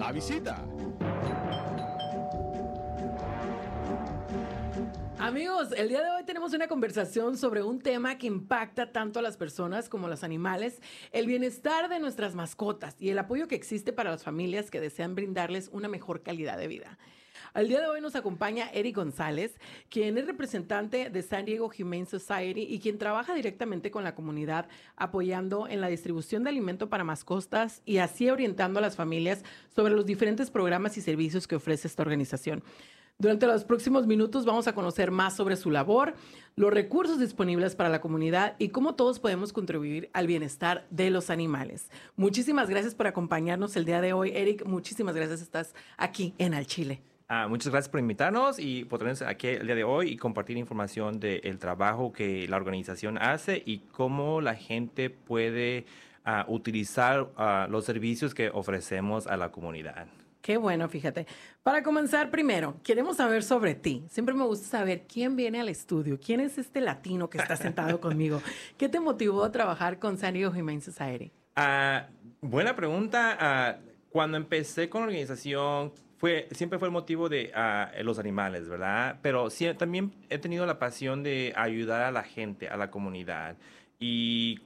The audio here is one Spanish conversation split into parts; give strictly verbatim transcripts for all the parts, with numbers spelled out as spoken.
la visita. Amigos, el día de hoy tenemos una conversación sobre un tema que impacta tanto a las personas como a los animales, el bienestar de nuestras mascotas y el apoyo que existe para las familias que desean brindarles una mejor calidad de vida. Al día de hoy nos acompaña Eric González, quien es representante de San Diego Humane Society y quien trabaja directamente con la comunidad apoyando en la distribución de alimento para mascotas y así orientando a las familias sobre los diferentes programas y servicios que ofrece esta organización. Durante los próximos minutos vamos a conocer más sobre su labor, los recursos disponibles para la comunidad y cómo todos podemos contribuir al bienestar de los animales. Muchísimas gracias por acompañarnos el día de hoy, Eric. Muchísimas gracias, estás aquí en Al Chile. Uh, muchas gracias por invitarnos y por tenernos aquí el día de hoy y compartir información del trabajo que la organización hace y cómo la gente puede uh, utilizar uh, los servicios que ofrecemos a la comunidad. Qué bueno, fíjate. Para comenzar, primero, queremos saber sobre ti. Siempre me gusta saber quién viene al estudio, quién es este latino que está sentado conmigo. ¿Qué te motivó a trabajar con San Diego Humane Society? Uh, buena pregunta. Uh, cuando empecé con la organización, fue, siempre fue el motivo de uh, los animales, ¿verdad? Pero sí, también he tenido la pasión de ayudar a la gente, a la comunidad. Y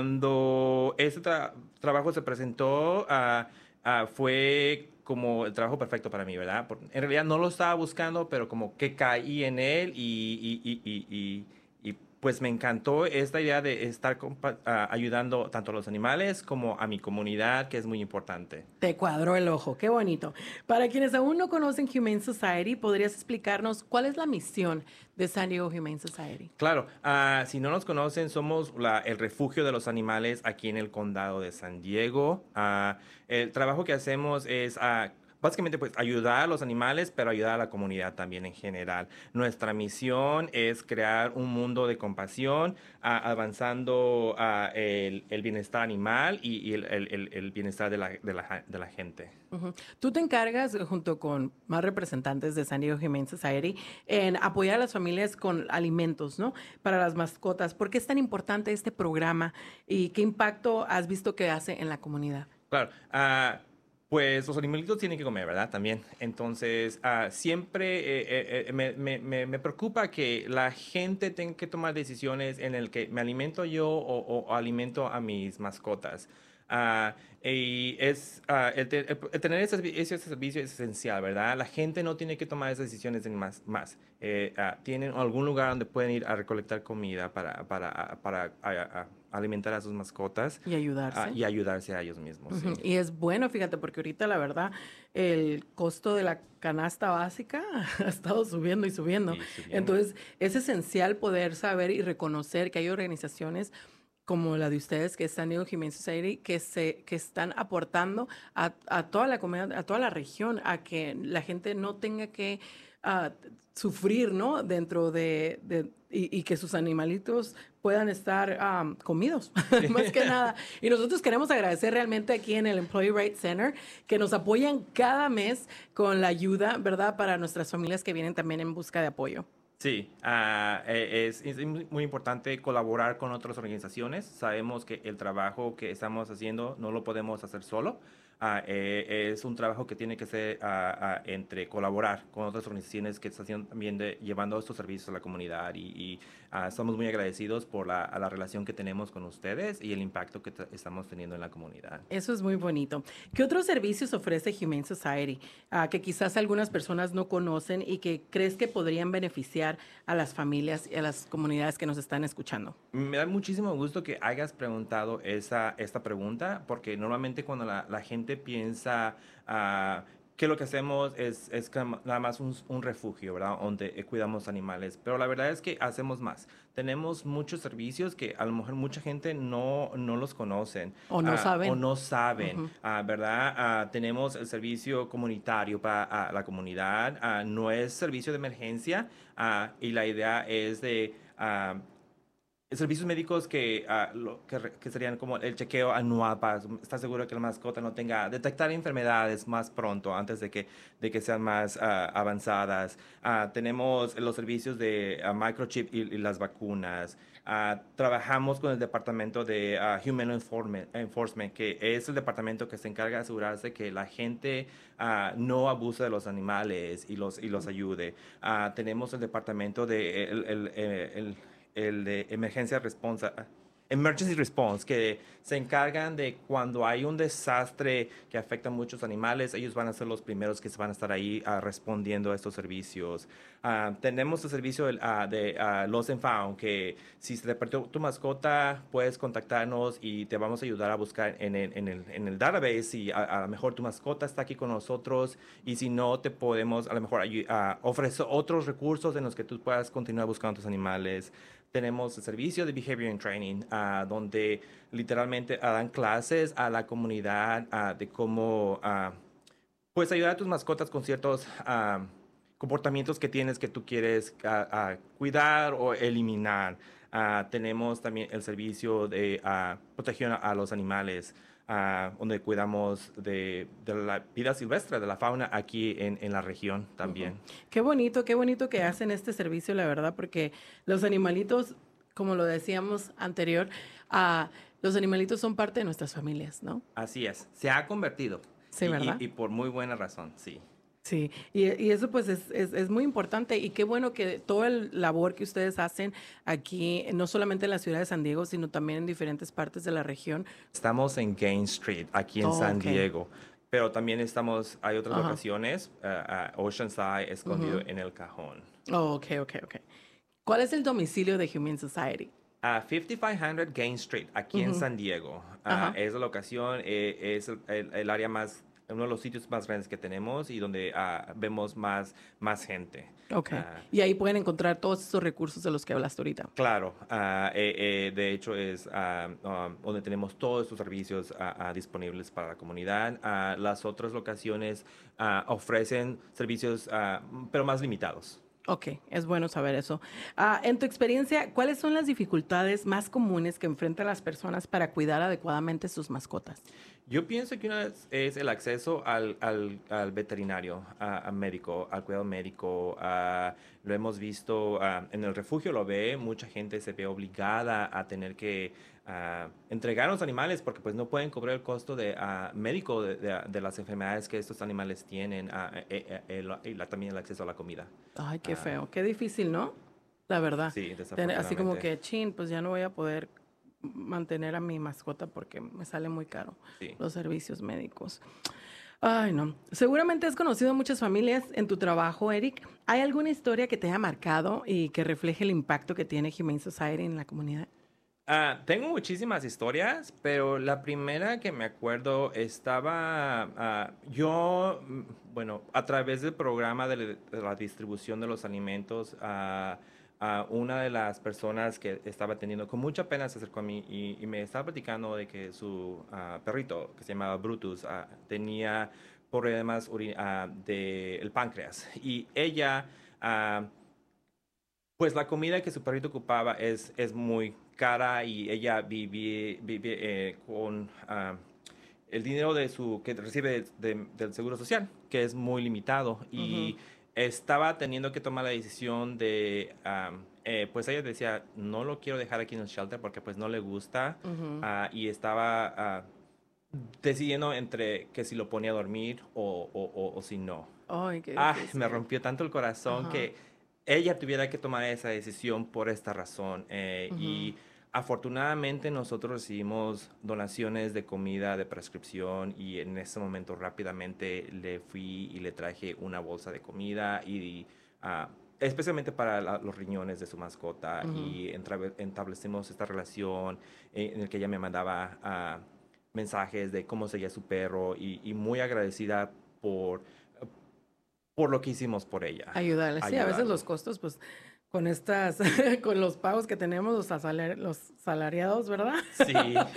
cuando este tra- trabajo se presentó, uh, uh, fue como el trabajo perfecto para mí, ¿verdad? Porque en realidad no lo estaba buscando, pero como que caí en él y, y, y, y, y, y pues me encantó esta idea de estar compa- uh, ayudando tanto a los animales como a mi comunidad, que es muy importante. Te cuadró el ojo, qué bonito. Para quienes aún no conocen Humane Society, ¿podrías explicarnos cuál es la misión de San Diego Humane Society? Claro, uh, si no nos conocen, somos la, el refugio de los animales aquí en el condado de San Diego. Uh, el trabajo que hacemos es uh, básicamente pues ayudar a los animales, pero ayudar a la comunidad también en general. Nuestra misión es crear un mundo de compasión, uh, avanzando uh, el, el bienestar animal y, y el, el, el bienestar de la, de la, de la gente. Uh-huh. Tú te encargas, junto con más representantes de San Diego Humane Society, en apoyar a las familias con alimentos, ¿no? Para las mascotas. ¿Por qué es tan importante este programa y qué impacto has visto que hace en la comunidad? Claro. Uh, Pues los animalitos tienen que comer, ¿verdad? También. Entonces, uh, siempre eh, eh, eh, me, me, me preocupa que la gente tenga que tomar decisiones en el que me alimento yo o, o, o alimento a mis mascotas. Uh, y es, uh, el, te, el, el tener ese, ese servicio es esencial, ¿verdad? La gente no tiene que tomar esas decisiones en más. más. Eh, uh, tienen algún lugar donde pueden ir a recolectar comida para, para, para, para uh, alimentar a sus mascotas. Y ayudarse. Uh, y ayudarse a ellos mismos. Uh-huh. Sí. Y es bueno, fíjate, porque ahorita la verdad el costo de la canasta básica ha estado subiendo y subiendo. Y subiendo. Entonces es esencial poder saber y reconocer que hay organizaciones como la de ustedes, que es San Diego Humane Society, que, se, que están aportando a, a toda la comunidad, a toda la región, a que la gente no tenga que uh, sufrir, ¿no? Dentro de, de y, y que sus animalitos puedan estar um, comidos, sí. Más que nada. Y nosotros queremos agradecer realmente aquí en el Employee Rights Center que nos apoyan cada mes con la ayuda, ¿verdad? Para nuestras familias que vienen también en busca de apoyo. Sí, uh, es, es muy importante colaborar con otras organizaciones. Sabemos que el trabajo que estamos haciendo no lo podemos hacer solo. Uh, eh, es un trabajo que tiene que ser uh, uh, entre colaborar con otras organizaciones que están también de, llevando estos servicios a la comunidad y, y uh, estamos muy agradecidos por la, la relación que tenemos con ustedes y el impacto que estamos teniendo en la comunidad. Eso es muy bonito. ¿Qué otros servicios ofrece Humane Society uh, que quizás algunas personas no conocen y que crees que podrían beneficiar a las familias y a las comunidades que nos están escuchando? Me da muchísimo gusto que hayas preguntado esa, esta pregunta porque normalmente cuando la, la gente piensa uh, que lo que hacemos es, es nada más un, un refugio, ¿verdad? Donde eh, cuidamos animales. Pero la verdad es que hacemos más. Tenemos muchos servicios que a lo mejor mucha gente no, no los conocen. O no uh, saben. O no saben, Uh-huh. uh, ¿verdad? Uh, tenemos el servicio comunitario para uh, la comunidad. Uh, no es servicio de emergencia uh, y la idea es de... Uh, servicios médicos que, uh, lo, que, que serían como el chequeo anual para estar seguro que la mascota no tenga, detectar enfermedades más pronto antes de que, de que sean más uh, avanzadas. Uh, tenemos los servicios de uh, microchip y, y las vacunas. Uh, trabajamos con el departamento de uh, Human Enforcement, que es el departamento que se encarga de asegurarse que la gente uh, no abuse de los animales y los, y los ayude. Uh, tenemos el departamento de el, el, el, el, el de emergencia responsa, Emergency Response, que se encargan de cuando hay un desastre que afecta a muchos animales, ellos van a ser los primeros que se van a estar ahí uh, respondiendo a estos servicios. Uh, tenemos el servicio uh, de uh, Lost and Found, que si se te perdió tu mascota, puedes contactarnos y te vamos a ayudar a buscar en el, en el, en el database y a, a lo mejor tu mascota está aquí con nosotros y si no, te podemos a lo mejor uh, ofrecer otros recursos en los que tú puedas continuar buscando tus animales. Tenemos el servicio de Behavior and Training, uh, donde literalmente uh, dan clases a la comunidad uh, de cómo uh, pues ayudar a tus mascotas con ciertos uh, comportamientos que tienes que tú quieres uh, uh, cuidar o eliminar. Uh, tenemos también el servicio de uh, protección a, a los animales, uh, donde cuidamos de, de la vida silvestre, de la fauna aquí en, en la región también. Uh-huh. Qué bonito, qué bonito que hacen este servicio, la verdad, porque los animalitos, como lo decíamos anterior, uh, los animalitos son parte de nuestras familias, ¿no? Así es, se ha convertido. Sí, y, ¿verdad? Y, y por muy buena razón, sí. Sí, y, y eso pues es, es, es muy importante y qué bueno que toda la labor que ustedes hacen aquí, no solamente en la ciudad de San Diego, sino también en diferentes partes de la región. Estamos en Gain Street, aquí en Oh, San okay. Diego, pero también estamos, hay otras Ajá. locaciones, uh, uh, Oceanside, escondido Uh-huh. en el cajón. Oh, ok, ok, ok. ¿Cuál es el domicilio de Humane Society? Uh, fifty-five hundred Gain Street, aquí Uh-huh. en San Diego. Uh, Ajá. es la locación, eh, es el, el, el área más, uno de los sitios más grandes que tenemos y donde uh, vemos más, más gente. Ok. Uh, y ahí pueden encontrar todos esos recursos de los que hablaste ahorita. Claro. Uh, eh, eh, de hecho, es uh, um, donde tenemos todos estos servicios uh, uh, disponibles para la comunidad. Uh, las otras locaciones uh, ofrecen servicios, uh, pero más limitados. Ok, es bueno saber eso. Uh, en tu experiencia, ¿cuáles son las dificultades más comunes que enfrentan las personas para cuidar adecuadamente sus mascotas? Yo pienso que una es, es el acceso al, al, al veterinario, a, a médico, al cuidado médico. Uh, lo hemos visto uh, en el refugio, lo ve, mucha gente se ve obligada a tener que uh, entregar a los animales porque pues no pueden cubrir el costo de, uh, médico de, de, de las enfermedades que estos animales tienen uh, eh, eh, el, y la, también el acceso a la comida. Ay, qué Uh, feo, qué difícil, ¿no? La verdad. Sí, Tener- desafortunadamente. Así como que, chin, pues ya no voy a poder mantener a mi mascota porque me sale muy caro Sí. los servicios médicos. Ay, no. Seguramente has conocido a muchas familias en tu trabajo, Eric. ¿Hay alguna historia que te haya marcado y que refleje el impacto que tiene Humane Society en la comunidad? Uh, tengo muchísimas historias, pero la primera que me acuerdo estaba uh, yo, mm, bueno, a través del programa de, de la distribución de los alimentos, uh, uh, una de las personas que estaba teniendo con mucha pena se acercó a mí y, y me estaba platicando de que su uh, perrito, que se llamaba Brutus, uh, tenía problemas uri- uh, del páncreas y ella... Uh, Pues la comida que su perrito ocupaba es, es muy cara y ella vive, vive eh, con uh, el dinero de su, que recibe de, del Seguro Social, que es muy limitado. Y Ujú. estaba teniendo que tomar la decisión de, um, eh, pues ella decía, no lo quiero dejar aquí en el shelter porque pues no le gusta. Ujú. Uh, y estaba uh, decidiendo entre que si lo ponía a dormir o, o, o, o si no. Ay, qué Ah, difícil. me rompió tanto el corazón Ajá. que ella tuviera que tomar esa decisión por esta razón. Eh, Ujú. Y afortunadamente nosotros recibimos donaciones de comida de prescripción y en ese momento rápidamente le fui y le traje una bolsa de comida y ah, especialmente para la- los riñones de su mascota. Ujú. Y entra- establecimos esta relación en, en el que ella me mandaba ah, mensajes de cómo seguía su perro y, y muy agradecida por por lo que hicimos por ella. Ayudarle. Sí, a veces Ayudarlo. los costos, pues, con estas, con los pagos que tenemos los, asalar- los salariados, ¿verdad? Sí,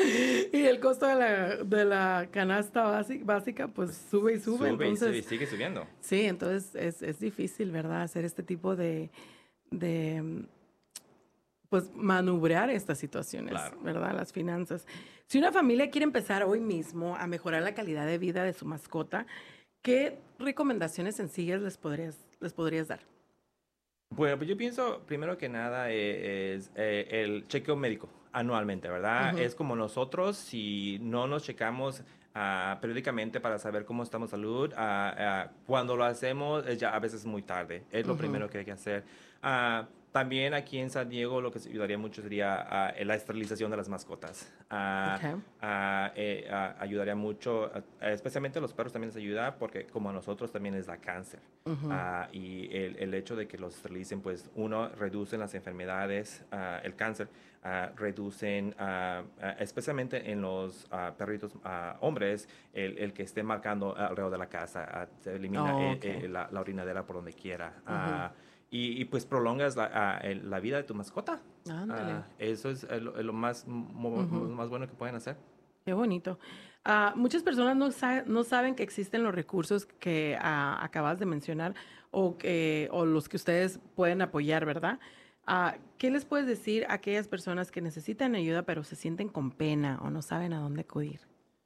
Y el costo de la, de la canasta básica, básica, pues sube y sube. sube y entonces, sube y sigue subiendo. sí, entonces es, es difícil, ¿verdad? Hacer este tipo de, de, mm, pues manubrear estas situaciones, Claro. ¿verdad? Las finanzas. Si una familia quiere empezar hoy mismo a mejorar la calidad de vida de su mascota, ¿qué recomendaciones sencillas les podrías, les podrías dar? Bueno, pues yo pienso, primero que nada, eh, es eh, el chequeo médico anualmente, ¿verdad? Ujú, Es como nosotros, si no nos checamos ah, periódicamente para saber cómo estamos de salud, ah, ah, cuando lo hacemos, es ya a veces muy tarde. Es lo ujú. primero que hay que hacer. Ah, también aquí en San Diego lo que se ayudaría mucho sería ah, la esterilización de las mascotas. Ah, Okay. ah, eh, ah, ayudaría mucho, ah, especialmente a los perros también les ayuda porque como a nosotros también les da cáncer. Ujú. Ah, y el, el hecho de que los esterilicen, pues uno, reducen las enfermedades, ah, el cáncer, ah, reducen, ah, ah, especialmente en los ah, perritos ah, hombres, el, el que esté marcando alrededor de la casa, ah, se elimina Oh, eh, ok. eh, la, la orinadera por donde quiera. Ujú. Ah, y, y, pues prolongas la, ah, el- la vida de tu mascota. Ándale. Ah, eso es eh, lo, eh, lo más, mo- Ujú. más bueno que pueden hacer. Qué bonito. Ah, muchas personas no, sa- no saben que existen los recursos que ah, acabas de mencionar o, que, o los que ustedes pueden apoyar, ¿verdad? Ah, ¿qué les puedes decir a aquellas personas que necesitan ayuda pero se sienten con pena o no saben a dónde acudir?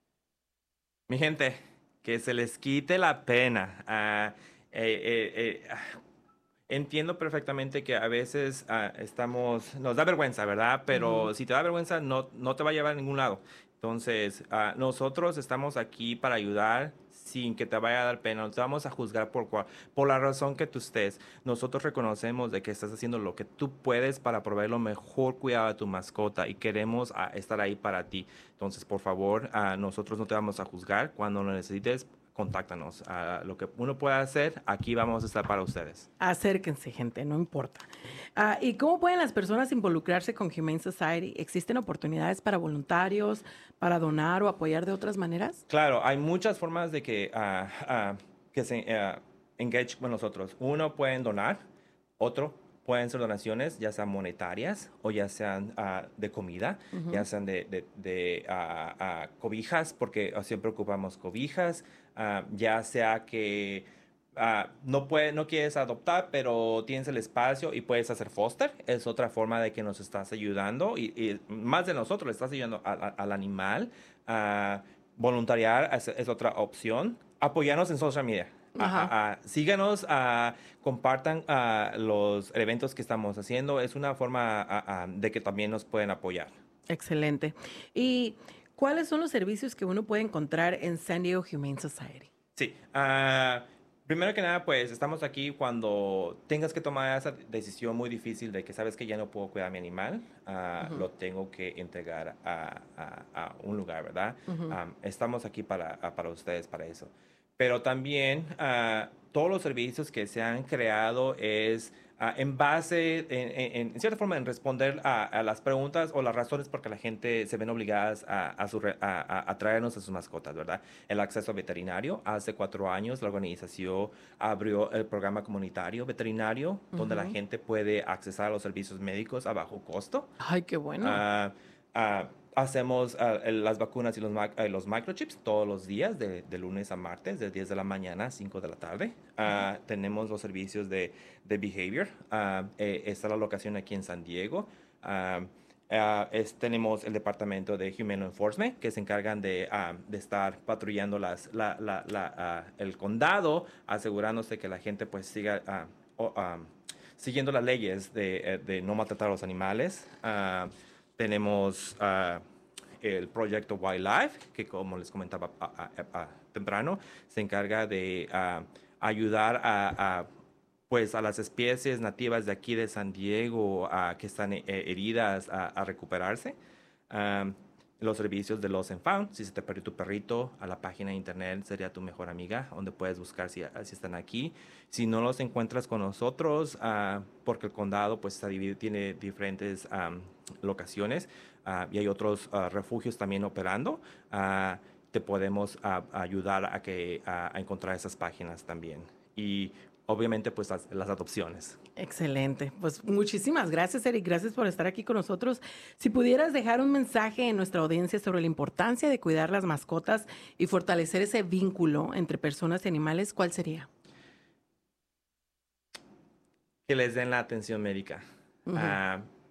Mi gente, que se les quite la pena. Ah, eh, eh, eh, Entiendo perfectamente que a veces ah, estamos, nos da vergüenza, ¿verdad? Ujú. Pero si te da vergüenza, no, no te va a llevar a ningún lado. Entonces, ah, nosotros estamos aquí para ayudar sin que te vaya a dar pena. No te vamos a juzgar por, cual- por la razón que tú estés. Nosotros reconocemos de que estás haciendo lo que tú puedes para proveer lo mejor cuidado a tu mascota y queremos ah, estar ahí para ti. Entonces, por favor, ah, nosotros no te vamos a juzgar. Cuando lo necesites, contáctanos. Ah, lo que uno pueda hacer, aquí vamos a estar para ustedes. Acérquense, gente, no importa. Ah, ¿y cómo pueden las personas involucrarse con Humane Society? ¿Existen oportunidades para voluntarios, para donar o apoyar de otras maneras? Claro, hay muchas formas de que, ah, ah, que se ah, engage con nosotros. Uno, pueden donar. Otro, pueden ser donaciones, ya sean monetarias o ya sean ah, de comida, ya Ujú. sean de, de- de, ah, ah, cobijas, porque ah, siempre ocupamos cobijas, ah, ya sea que ah, no, puede, no quieres adoptar, pero tienes el espacio y puedes hacer foster. Es otra forma de que nos estás ayudando y, y más de nosotros, le estás ayudando a- a- al animal. Ah, voluntariar es, es otra opción. Apoyarnos en social media. A- Ajá. a- a- síganos, a- compartan ah, los eventos que estamos haciendo. Es una forma ah, ah, de que también nos pueden apoyar. Excelente. ¿Y cuáles son los servicios que uno puede encontrar en San Diego Humane Society? Sí. ah, primero que nada, pues estamos aquí cuando tengas que tomar esa decisión muy difícil de que sabes que ya no puedo cuidar a mi animal, ah, Ujú, lo tengo que entregar a, a- a un lugar, ¿verdad? ujú. Am, estamos aquí para, ah, para ustedes, para eso. Pero también ah, todos los servicios que se han creado es ah, en base, en, en- en cierta forma, en responder a, a las preguntas o las razones por que la gente se ven obligadas a, a, su re- a- a- a traernos a sus mascotas, ¿verdad? El acceso veterinario. Hace cuatro años la organización abrió el programa comunitario veterinario, donde la Ujú. gente puede accesar a los servicios médicos a bajo costo. Ay, qué bueno. Ah, ah, hacemos ah, el- las vacunas y los, ma- eh, los microchips todos los días, de, de lunes a martes, de diez de la mañana a cinco de la tarde. Ujú. Ah, tenemos los servicios de, de behavior. Ah, eh, está la locación aquí en San Diego. Ah, ah, es- tenemos el departamento de Human Law Enforcement, que se encargan de, ah, de estar patrullando las, la, la- la, ah, el condado, asegurándose que la gente pues siga ah, o, ah, siguiendo las leyes de, eh, de no maltratar a los animales. Ah, tenemos ah, el proyecto Wildlife, que como les comentaba ah, ah, ah, temprano, se encarga de ah, ayudar a, a, pues, a las especies nativas de aquí de San Diego ah, que están eh, heridas a, a recuperarse. Am, los servicios de Lost and Found, si se te perdió tu perrito, a la página de internet sería tu mejor amiga, donde puedes buscar si, si están aquí. Si no los encuentras con nosotros, ah, porque el condado pues está dividido, tiene diferentes am, locaciones ah, y hay otros ah, refugios también operando, ah, te podemos ah, ayudar a, que, a, a encontrar esas páginas también. Y obviamente pues las, las adopciones. Excelente. Pues muchísimas gracias, Eric. Gracias por estar aquí con nosotros. Si pudieras dejar un mensaje en nuestra audiencia sobre la importancia de cuidar las mascotas y fortalecer ese vínculo entre personas y animales, ¿cuál sería? Que les den la atención médica. Ujú. Ah,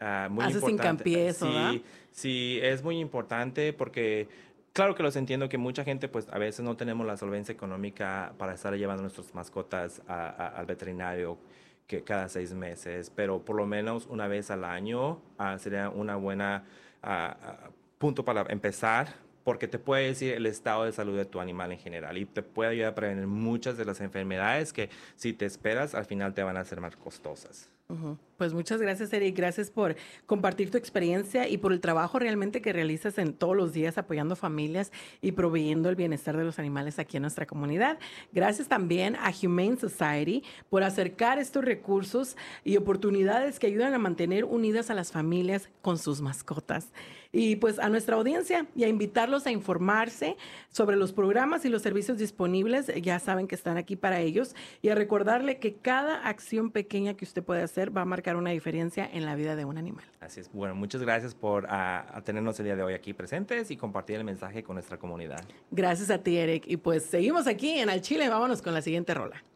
uh, muy Haces importante. hincapié eso, ¿verdad? Sí, sí, es muy importante porque claro que los entiendo que mucha gente, pues a veces no tenemos la solvencia económica para estar llevando nuestras mascotas a, a, al veterinario que cada seis meses, pero por lo menos una vez al año uh, sería una buena uh, uh, punto para empezar, porque te puede decir el estado de salud de tu animal en general y te puede ayudar a prevenir muchas de las enfermedades que si te esperas al final te van a ser más costosas. Uh-huh. Pues muchas gracias, Eric. Gracias por compartir tu experiencia y por el trabajo realmente que realizas en todos los días apoyando familias y proveyendo el bienestar de los animales aquí en nuestra comunidad. Gracias también a Humane Society por acercar estos recursos y oportunidades que ayudan a mantener unidas a las familias con sus mascotas. Y pues a nuestra audiencia y a invitarlos a informarse sobre los programas y los servicios disponibles. Ya saben que están aquí para ellos. Y a recordarle que cada acción pequeña que usted puede hacer va a marcar una diferencia en la vida de un animal. Así es. Bueno, muchas gracias por uh, a tenernos el día de hoy aquí presentes y compartir el mensaje con nuestra comunidad. Gracias a ti, Eric. Y pues seguimos aquí en Al Chile. Vámonos con la siguiente rola.